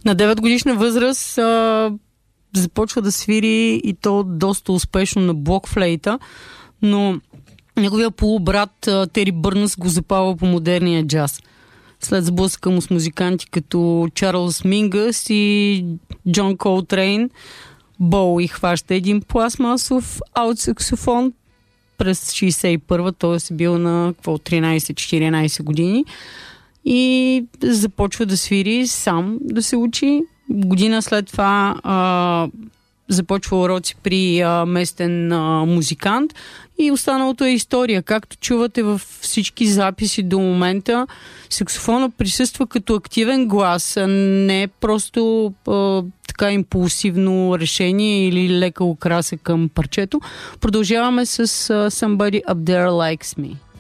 На 9 годишна възраст започва да свири и то доста успешно на блокфлейта, но неговия полубрат Тери Бърнс го запава по модерния джаз. След сблъсъка му с музиканти като Чарлз Мингъс и Джон Колтрейн, Боуи хваща един пластмасов аутсаксофон през 61-та, т.е. бил на 13-14 години и започва да свири сам, да се учи. Година след това започва уроци при местен музикант и останалото е история. Както чувате във всички записи до момента, саксофона присъства като активен глас, а не просто така импулсивно решение или лека украса към парчето. Продължаваме с Somebody Up There Likes Me.